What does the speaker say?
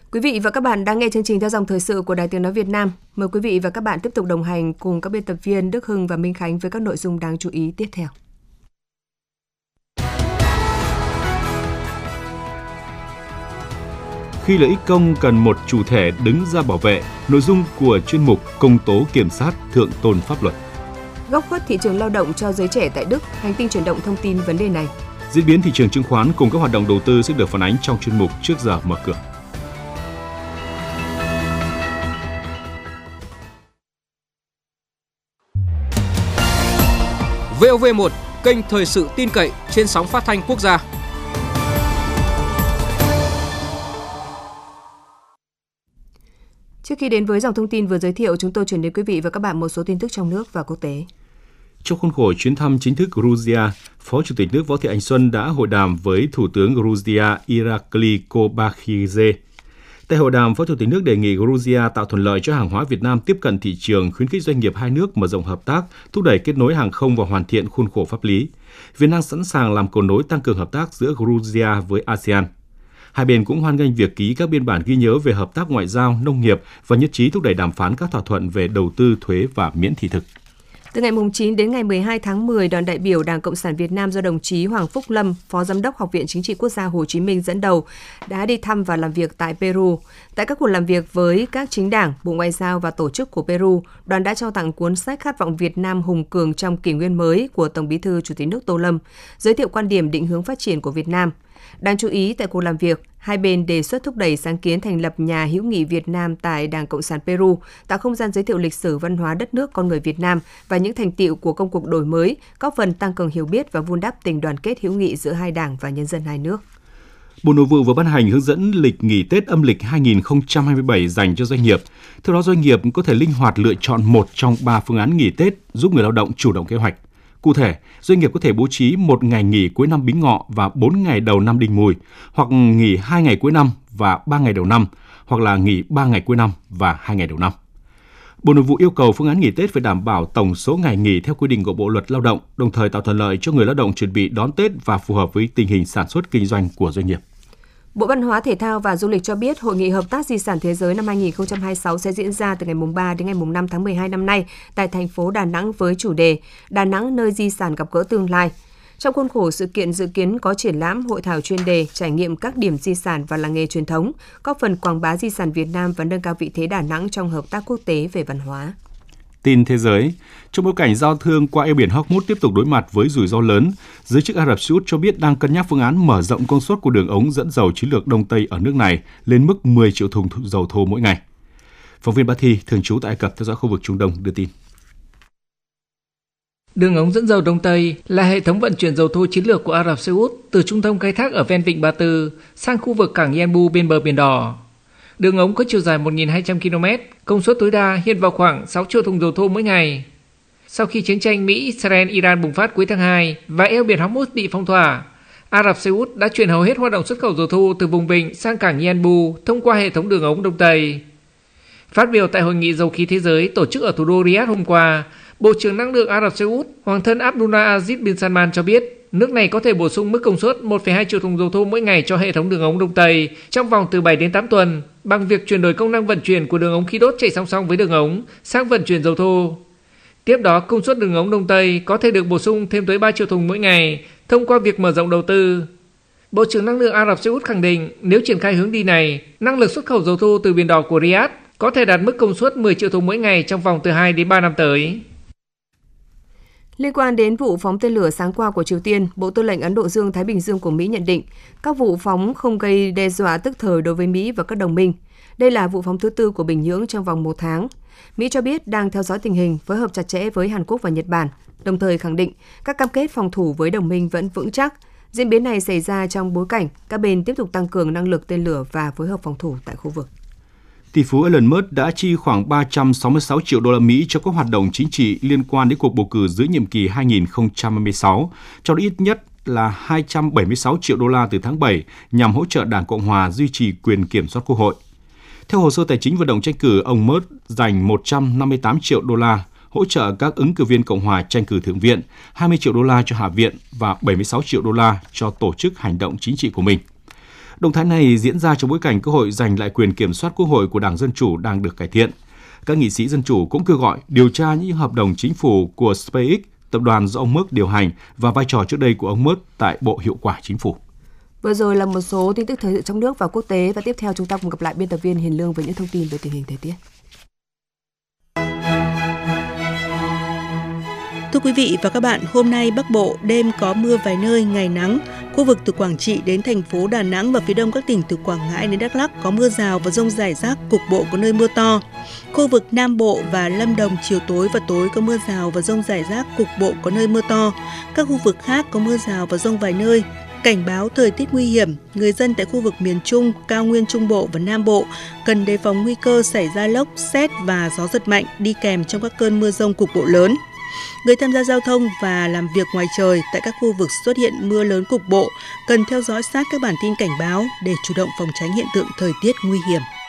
Quý vị và các bạn đang nghe chương trình theo dòng thời sự của Đài Tiếng nói Việt Nam. Mời quý vị và các bạn tiếp tục đồng hành cùng các biên tập viên Đức Hưng và Minh Khánh với các nội dung đáng chú ý tiếp theo. Khi lợi ích công cần một chủ thể đứng ra bảo vệ, nội dung của chuyên mục Công tố kiểm sát thượng tôn pháp luật. Góc khuất thị trường lao động cho giới trẻ tại Đức, Hành tinh chuyển động thông tin vấn đề này. Diễn biến thị trường chứng khoán cùng các hoạt động đầu tư sẽ được phản ánh trong chuyên mục Trước giờ mở cửa. VOV1, kênh thời sự tin cậy trên sóng phát thanh quốc gia. Trước khi đến với dòng thông tin vừa giới thiệu, chúng tôi chuyển đến quý vị và các bạn một số tin tức trong nước và quốc tế. Trong khuôn khổ chuyến thăm chính thức Georgia, Phó Chủ tịch nước Võ Thị Ánh Xuân đã hội đàm với Thủ tướng Georgia Irakli Kobakhidze. Tại hội đàm, Phó Chủ tịch nước đề nghị Georgia tạo thuận lợi cho hàng hóa Việt Nam tiếp cận thị trường, khuyến khích doanh nghiệp hai nước mở rộng hợp tác, thúc đẩy kết nối hàng không và hoàn thiện khuôn khổ pháp lý. Việt Nam sẵn sàng làm cầu nối tăng cường hợp tác giữa Georgia với ASEAN. Hai bên cũng hoan nghênh việc ký các biên bản ghi nhớ về hợp tác ngoại giao, nông nghiệp và nhất trí thúc đẩy đàm phán các thỏa thuận về đầu tư, thuế và miễn thị thực. Từ ngày 9 đến ngày 12 tháng 10, đoàn đại biểu Đảng Cộng sản Việt Nam do đồng chí Hoàng Phúc Lâm, Phó Giám đốc Học viện Chính trị Quốc gia Hồ Chí Minh dẫn đầu, đã đi thăm và làm việc tại Peru. Tại các cuộc làm việc với các chính đảng, Bộ Ngoại giao và tổ chức của Peru, đoàn đã trao tặng cuốn sách Khát vọng Việt Nam hùng cường trong kỷ nguyên mới của Tổng Bí thư Chủ tịch nước Tô Lâm, giới thiệu quan điểm định hướng phát triển của Việt Nam. Đáng chú ý, tại cuộc làm việc, hai bên đề xuất thúc đẩy sáng kiến thành lập Nhà hữu nghị Việt Nam tại Đảng Cộng sản Peru, tạo không gian giới thiệu lịch sử văn hóa đất nước con người Việt Nam và những thành tựu của công cuộc đổi mới, góp phần tăng cường hiểu biết và vun đắp tình đoàn kết hữu nghị giữa hai đảng và nhân dân hai nước. Bộ Nội vụ vừa ban hành hướng dẫn lịch nghỉ Tết âm lịch 2027 dành cho doanh nghiệp. Theo đó, doanh nghiệp có thể linh hoạt lựa chọn một trong 3 phương án nghỉ Tết, giúp người lao động chủ động kế hoạch. Cụ thể, doanh nghiệp có thể bố trí 1 ngày nghỉ cuối năm Bính Ngọ và 4 ngày đầu năm Đinh Mùi, hoặc nghỉ 2 ngày cuối năm và 3 ngày đầu năm, hoặc là nghỉ 3 ngày cuối năm và 2 ngày đầu năm. Bộ Nội vụ yêu cầu phương án nghỉ Tết phải đảm bảo tổng số ngày nghỉ theo quy định của Bộ Luật Lao động, đồng thời tạo thuận lợi cho người lao động chuẩn bị đón Tết và phù hợp với tình hình sản xuất kinh doanh của doanh nghiệp. Bộ Văn hóa, Thể thao và Du lịch cho biết Hội nghị Hợp tác Di sản Thế giới năm 2026 sẽ diễn ra từ ngày 3 đến ngày 5 tháng 12 năm nay tại thành phố Đà Nẵng với chủ đề Đà Nẵng nơi di sản gặp gỡ tương lai. Trong khuôn khổ sự kiện dự kiến có triển lãm, hội thảo chuyên đề, trải nghiệm các điểm di sản và làng nghề truyền thống, góp phần quảng bá di sản Việt Nam và nâng cao vị thế Đà Nẵng trong hợp tác quốc tế về văn hóa. Tin thế giới, trong bối cảnh giao thương qua eo biển Hormuz tiếp tục đối mặt với rủi ro lớn, giới chức Ả Rập Xê Út cho biết đang cân nhắc phương án mở rộng công suất của đường ống dẫn dầu chiến lược Đông Tây ở nước này lên mức 10 triệu thùng dầu thô mỗi ngày. Phóng viên Bá Thi, thường trú tại Ai Cập theo dõi khu vực Trung Đông đưa tin. Đường ống dẫn dầu Đông Tây là hệ thống vận chuyển dầu thô chiến lược của Ả Rập Xê Út từ trung tâm khai thác ở ven vịnh Ba Tư sang khu vực cảng Yanbu bên bờ Biển Đỏ. Đường ống có chiều dài 1.200 km, công suất tối đa hiện vào khoảng 6 triệu thùng dầu thô mỗi ngày. Sau khi chiến tranh Mỹ-Israel-Iran bùng phát cuối tháng 2 và eo biển Hormuz bị phong tỏa, Ả Rập Xê Út đã chuyển hầu hết hoạt động xuất khẩu dầu thô từ vùng vịnh sang cảng Yanbu thông qua hệ thống đường ống Đông Tây. Phát biểu tại Hội nghị Dầu khí Thế giới tổ chức ở thủ đô Riyadh hôm qua, Bộ trưởng Năng lượng Ả Rập Xê Út, Hoàng thân Abdullah Aziz bin Salman cho biết nước này có thể bổ sung mức công suất 1,2 triệu thùng dầu thô mỗi ngày cho hệ thống đường ống Đông Tây trong vòng từ 7 đến 8 tuần bằng việc chuyển đổi công năng vận chuyển của đường ống khí đốt chạy song song với đường ống sang vận chuyển dầu thô. Tiếp đó, công suất đường ống Đông Tây có thể được bổ sung thêm tới 3 triệu thùng mỗi ngày thông qua việc mở rộng đầu tư. Bộ trưởng Năng lượng Ả Rập Xê Út khẳng định nếu triển khai hướng đi này, năng lực xuất khẩu dầu thô từ Biển Đỏ của Riyadh có thể đạt mức công suất 10 triệu thùng mỗi ngày trong vòng từ 2 đến 3 năm tới. Liên quan đến vụ phóng tên lửa sáng qua của Triều Tiên, Bộ Tư lệnh Ấn Độ Dương-Thái Bình Dương của Mỹ nhận định các vụ phóng không gây đe dọa tức thời đối với Mỹ và các đồng minh. Đây là vụ phóng thứ 4 của Bình Nhưỡng trong vòng 1 tháng. Mỹ cho biết đang theo dõi tình hình, phối hợp chặt chẽ với Hàn Quốc và Nhật Bản, đồng thời khẳng định các cam kết phòng thủ với đồng minh vẫn vững chắc. Diễn biến này xảy ra trong bối cảnh các bên tiếp tục tăng cường năng lực tên lửa và phối hợp phòng thủ tại khu vực. Tỷ phú Elon Musk đã chi khoảng 366 triệu đô la Mỹ cho các hoạt động chính trị liên quan đến cuộc bầu cử giữa nhiệm kỳ 2026, cho ít nhất là 276 triệu đô la từ tháng 7 nhằm hỗ trợ Đảng Cộng hòa duy trì quyền kiểm soát Quốc hội. Theo hồ sơ tài chính vận động tranh cử, ông Musk dành 158 triệu đô la hỗ trợ các ứng cử viên Cộng hòa tranh cử Thượng viện, 20 triệu đô la cho Hạ viện và 76 triệu đô la cho tổ chức hành động chính trị của mình. Động thái này diễn ra trong bối cảnh cơ hội giành lại quyền kiểm soát Quốc hội của Đảng Dân Chủ đang được cải thiện. Các nghị sĩ Dân Chủ cũng kêu gọi điều tra những hợp đồng chính phủ của SpaceX, tập đoàn do ông Musk điều hành, và vai trò trước đây của ông Musk tại Bộ Hiệu quả Chính phủ. Vừa rồi là một số tin tức thời sự trong nước và quốc tế, và tiếp theo chúng ta cùng gặp lại biên tập viên Hiền Lương với những thông tin về tình hình thời tiết. Thưa quý vị và các bạn, hôm nay Bắc Bộ đêm có mưa vài nơi, ngày nắng. Khu vực từ Quảng Trị đến thành phố Đà Nẵng và phía đông các tỉnh từ Quảng Ngãi đến Đắk Lắk có mưa rào và dông rải rác, cục bộ có nơi mưa to. Khu vực Nam Bộ và Lâm Đồng chiều tối và tối có mưa rào và dông rải rác, cục bộ có nơi mưa to. Các khu vực khác có mưa rào và dông vài nơi. Cảnh báo thời tiết nguy hiểm, người dân tại khu vực miền Trung, cao nguyên Trung Bộ và Nam Bộ cần đề phòng nguy cơ xảy ra lốc, sét và gió giật mạnh đi kèm trong các cơn mưa dông cục bộ lớn. Người tham gia giao thông và làm việc ngoài trời tại các khu vực xuất hiện mưa lớn cục bộ cần theo dõi sát các bản tin cảnh báo để chủ động phòng tránh hiện tượng thời tiết nguy hiểm.